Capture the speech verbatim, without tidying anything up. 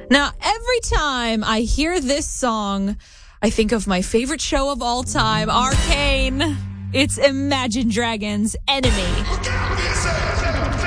Now, every time I hear this song, I think of my favorite show of all time, Arcane. It's Imagine Dragons' Enemy.